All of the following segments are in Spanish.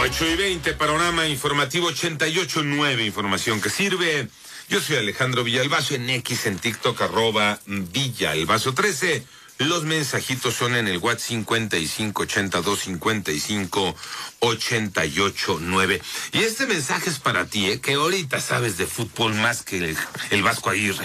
8:20, panorama informativo 88.9, información que sirve. Yo soy Alejandro Villalbazo, en X, en TikTok, @Villalbazo13. Los mensajitos son en el WhatsApp 55825588.9. Y este mensaje es para ti, que ahorita sabes de fútbol más que el Vasco Aguirre.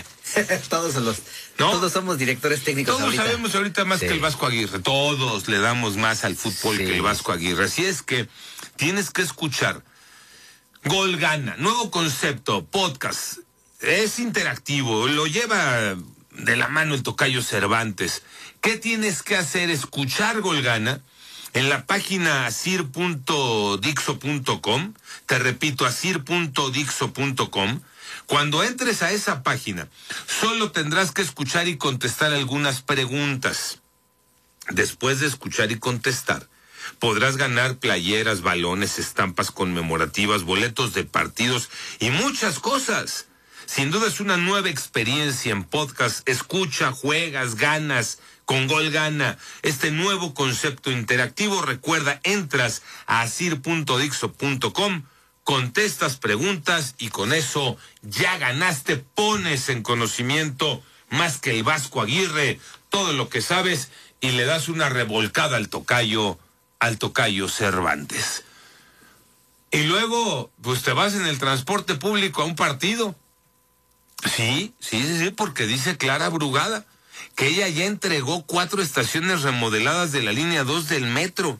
Todos somos directores técnicos. Todos ahorita sabemos ahorita más que el Vasco Aguirre. Todos le damos más al fútbol que el Vasco Aguirre. Así es que tienes que escuchar Gol Gana, nuevo concepto, podcast. Es interactivo, lo lleva de la mano el tocayo Cervantes. ¿Qué tienes que hacer? Escuchar Gol Gana en la página asir.dixo.com. Te repito, asir.dixo.com. Cuando entres a esa página, solo tendrás que escuchar y contestar algunas preguntas. Después de escuchar y contestar, podrás ganar playeras, balones, estampas conmemorativas, boletos de partidos y muchas cosas. Sin duda es una nueva experiencia en podcast. Escucha, juegas, ganas con Gol Gana. Este nuevo concepto interactivo, recuerda, entras a asir.dixo.com, contestas preguntas y con eso ya ganaste, pones en conocimiento más que el Vasco Aguirre todo lo que sabes y le das una revolcada al tocayo Cervantes. Y luego, pues te vas en el transporte público a un partido. Sí, porque dice Clara Brugada que ella ya entregó 4 estaciones remodeladas de la línea 2 del metro.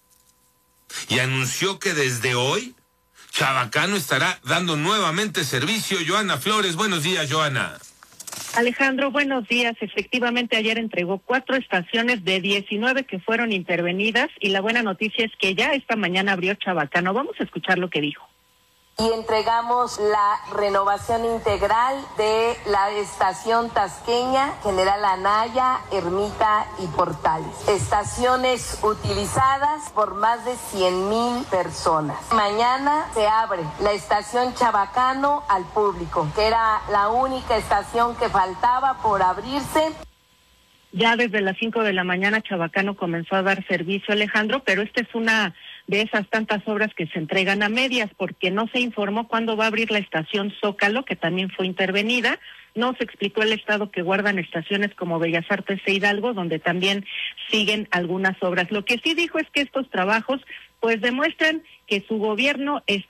Y anunció que desde hoy Chabacano estará dando nuevamente servicio. Joana Flores, buenos días, Joana. Alejandro, buenos días. Efectivamente, ayer entregó 4 estaciones de 19 que fueron intervenidas y la buena noticia es que ya esta mañana abrió Chabacano. Vamos a escuchar lo que dijo. Y entregamos la renovación integral de la estación Tasqueña, General Anaya, Ermita y Portales. Estaciones utilizadas por más de 100,000 personas. Mañana se abre la estación Chabacano al público, que era la única estación que faltaba por abrirse. Ya desde las 5 de la mañana Chabacano comenzó a dar servicio, Alejandro, pero esta es una de esas tantas obras que se entregan a medias, porque no se informó cuándo va a abrir la estación Zócalo, que también fue intervenida. No se explicó el estado que guardan estaciones como Bellas Artes e Hidalgo, donde también siguen algunas obras. Lo que sí dijo es que estos trabajos pues demuestran que su gobierno está